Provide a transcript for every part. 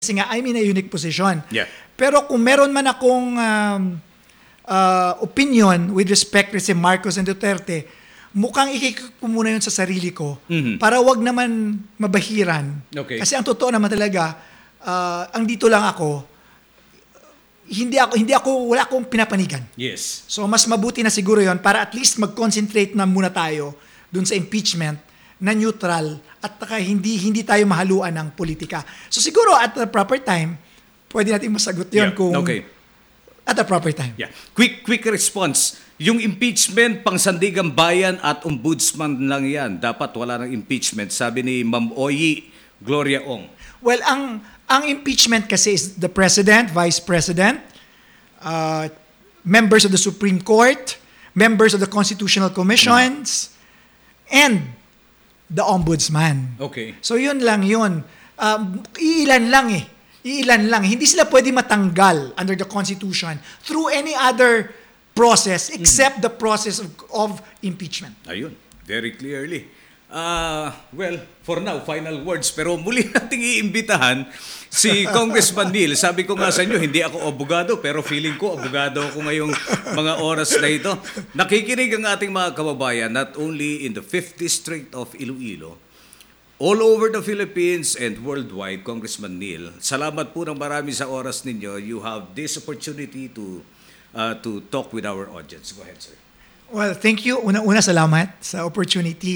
kasi nga I'm in a unique position. Yeah. Pero kung meron man akong opinion with respect to si Marcos and Duterte, mukhang ikikip ko muna yun sa sarili ko para wag naman mabahiran. Okay. Kasi ang totoo naman talaga, ang dito lang ako, wala akong pinapanigan. Yes. So mas mabuti na siguro yon para at least mag-concentrate na muna tayo dun sa impeachment na neutral at hindi tayo mahaluan ng politika. So siguro at the proper time, pwede natin masagot yon kung at the proper time. Yeah. Quick response. Yung impeachment, pang Sandigang Bayan at Ombudsman lang yan. Dapat wala ng impeachment. Sabi ni Ma'am Oyi Gloria Ong. Well, ang impeachment kasi is the President, Vice President, members of the Supreme Court, members of the Constitutional Commissions, and the Ombudsman. Okay. So yun lang yun. Iilan lang. Hindi sila pwede matanggal under the Constitution through any other process except the process of impeachment. Ayun, very clearly. Well, for now, final words. Pero muli nating iimbitahan si Congressman Neil. Sabi ko nga sa inyo, hindi ako abogado, pero feeling ko abogado ako ngayong mga oras na ito. Nakikinig ang ating mga kababayan, not only in the 5th District of Iloilo, all over the Philippines and worldwide, Congressman Neil. Salamat po ng marami sa oras ninyo. You have this opportunity to talk with our audience. Go ahead, sir. Well, thank you. Una salamat sa opportunity,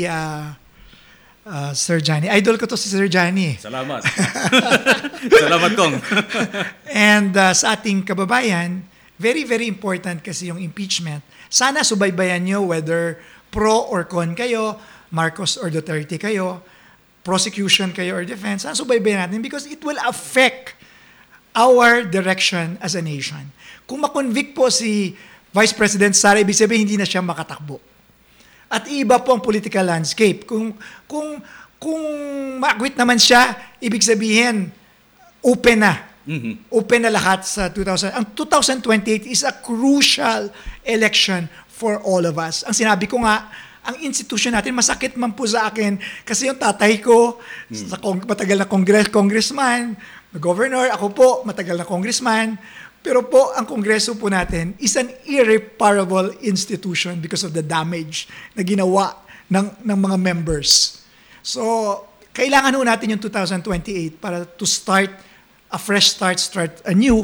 Sir Johnny. Idol ko to si Sir Johnny. Salamat. Salamat, Kong. And sa ating kababayan, very, very important kasi yung impeachment. Sana subaybayan nyo whether pro or con kayo, Marcos or Duterte kayo, prosecution kayo or defense. Sana subaybayan natin because it will affect our direction as a nation. Kung makonvict po si Vice President Sara, ibig sabihin hindi na siya makatakbo. At iba po ang political landscape. Kung ma-acquit naman siya, ibig sabihin open na. Open na lahat sa 2000. Ang 2028 is a crucial election for all of us. Ang sinabi ko nga, ang institution natin, masakit man po sa akin kasi yung tatay ko, matagal na congressman, governor, ako po, matagal na congressman, pero po, ang kongreso po natin is an irreparable institution because of the damage na ginawa ng mga members. So, kailangan ho natin yung 2028 para to start a fresh start anew.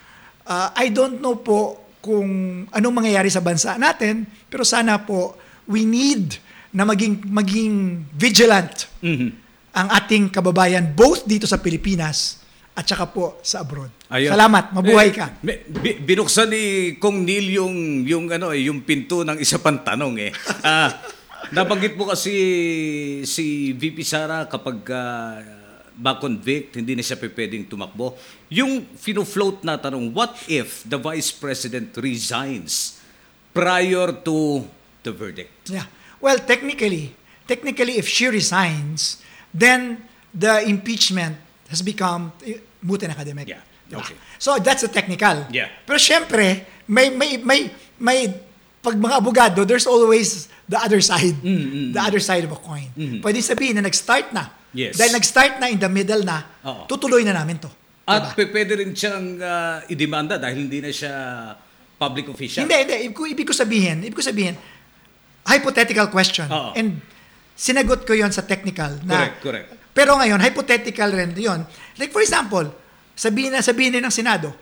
I don't know po kung anong mangyayari sa bansa natin, pero sana po, we need na maging vigilant ang ating kababayan both dito sa Pilipinas at saka po sa abroad. Ayun. Salamat, mabuhay ka. Binuksan ni Kong Neil yung pinto ng isa pang tanong . Nabanggit mo kasi si VP Sara kapag ma-convict, hindi na siya pwedeng tumakbo. Yung fino-float na tanong, what if the Vice President resigns prior to the verdict? Yeah. Well, technically, if she resigns, then the impeachment has become moot and academic. Yeah. Diba? Okay. So that's the technical. Yeah. Pero syempre, may pag mga abogado, there's always the other side. The other side of a coin. Pwede sabihin na nag-start na. Yes. Dahil nag-start na in the middle na, tutuloy na namin to. At diba? pwede rin siyang idemanda dahil hindi na siya public official. Hindi. Ibig ko sabihin, hypothetical question. And sinagot ko yon sa technical. Na, correct. Pero ngayon, hypothetical rin yon. Like for example, sabihin din ng Senado,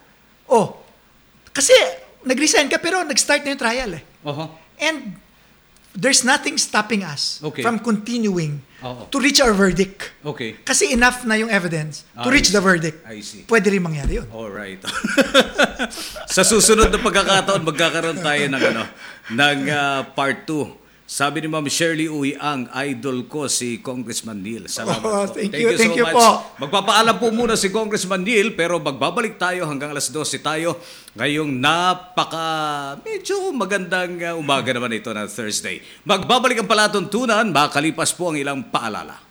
kasi nag-resign ka pero nag-start na yung trial . And there's nothing stopping us from continuing to reach our verdict. Okay. Kasi enough na yung evidence to reach the verdict. I see. Pwede rin mangyari yun. Alright. Sa susunod na pagkakataon, magkakaroon tayo ng part 2. Sabi ni Ma'am Shirley Uy, ang idol ko si Congressman Neil. Salamat po. Thank you much. po. Magpapaalam po muna si Congressman Neil, pero magbabalik tayo hanggang alas 12 tayo ngayong medyo magandang umaga naman ito na Thursday. Magbabalik ang palatuntunan, makalipas po ang ilang paalala.